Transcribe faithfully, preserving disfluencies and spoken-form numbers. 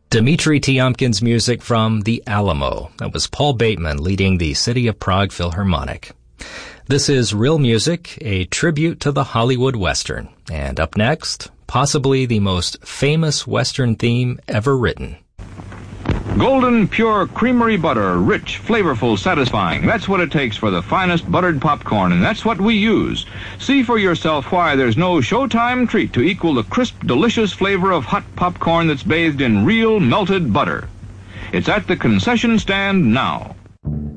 Dmitri Tiomkin's music from The Alamo. That was Paul Bateman leading the City of Prague Philharmonic. This is Real Music, a tribute to the Hollywood Western. And up next, possibly the most famous Western theme ever written. Golden Pure Creamery Butter, rich, flavorful, satisfying. That's what it takes for the finest buttered popcorn, and that's what we use. See for yourself why there's no Showtime treat to equal the crisp, delicious flavor of hot popcorn that's bathed in real melted butter. It's at the concession stand now.